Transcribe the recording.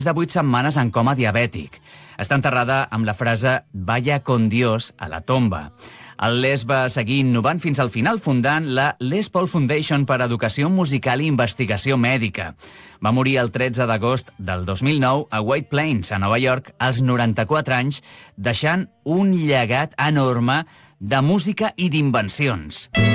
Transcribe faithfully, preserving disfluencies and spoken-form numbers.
de vuit setmanes en coma diabètic. Està enterrada amb la frase «Vaya con Dios» a la tomba. El Les va seguir innovant fins al final, fundant la Les Paul Foundation per a Educació Musical i Investigació Mèdica. Va morir el tretze d'agost del dos mil nou a White Plains, a Nova York, als noranta-quatre anys, deixant un llegat enorme de música i d'invencions.